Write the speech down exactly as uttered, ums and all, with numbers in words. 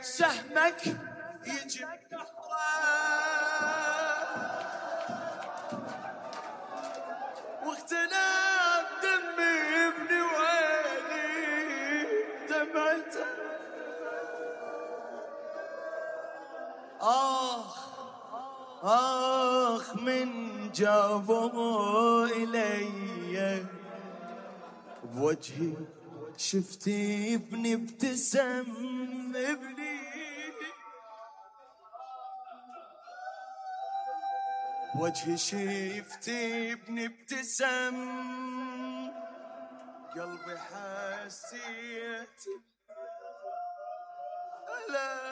سهمك يجي واختلاف دمي ابني ويلي دمعته. آخ آخ من جابوا إلي بوجهي شفتي ابني ابتسم ابني وجهي شفتي ابني ابتسم قلبي حسيت ألا